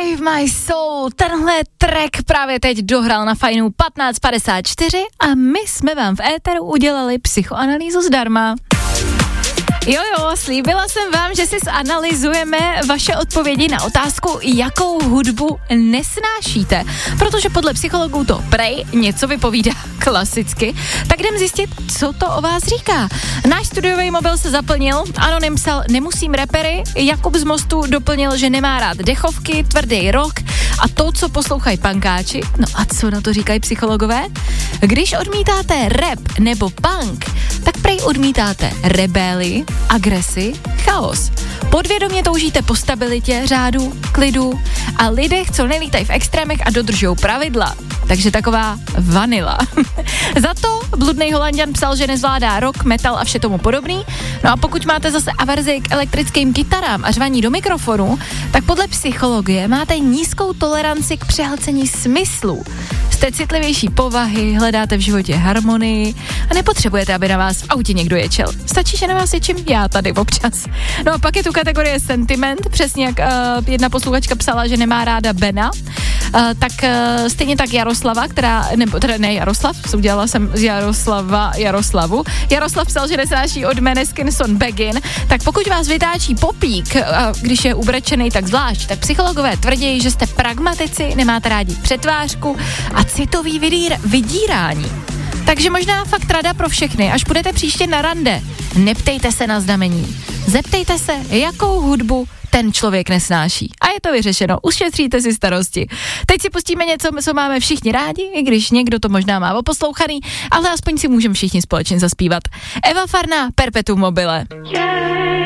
Save My Soul, tenhle track právě teď dohrál na Fajnu 15:54 a my jsme vám v éteru udělali psychoanalýzu zdarma. Jo, slíbila jsem vám, že si zanalyzujeme vaše odpovědi na otázku, jakou hudbu nesnášíte, protože podle psychologů to prej něco vypovídá klasicky, tak jdem zjistit, co to o vás říká. Náš studiový mobil se zaplnil, Anonym psal, nemusím rapery, Jakub z Mostu doplnil, že nemá rád dechovky, tvrdý rock a to, co poslouchají pankáči. No a co na to říkají psychologové? Když odmítáte rap nebo punk, tak prej odmítáte rebelii, agresi, chaos. Podvědomě toužíte po stabilitě, řádu, klidu a lidech, co nelítají v extrémech a dodržou pravidla. Takže taková vanila. Za to bludnej Holanďan psal, že nezvládá rock, metal a vše tomu podobný. No a pokud máte zase averzi k elektrickým kytarám a řvaní do mikrofonu, tak podle psychologie máte nízkou toleranci k přehlcení smyslů. Jste citlivější povahy, hledáte v životě harmonii a nepotřebujete, aby na vás v autě někdo ječel. Stačí, že na vás ječím já tady občas. No a pak je tu kategorie sentiment, přesně jak jedna posluchačka psala, že nemá ráda Bena, tak stejně tak Jaroslava, která, nebo teda ne Jaroslav, udělala jsem z Jaroslavu. Jaroslav psal, že nesnáší od Måneskin Son Begin, tak pokud vás vytáčí popík, když je ubrečený, tak zvlášť, tak psychologové tvrdí, že jste pragmatici, nemáte rádi přetvářku a citový vydírání. Takže možná fakt rada pro všechny, až budete příště na rande, neptejte se na znamení. Zeptejte se, jakou hudbu ten člověk nesnáší. A je to vyřešeno, ušetříte si starosti. Teď si pustíme něco, co máme všichni rádi, i když někdo to možná má oposlouchaný, ale aspoň si můžeme všichni společně zaspívat. Eva Farná, Perpetuum mobile.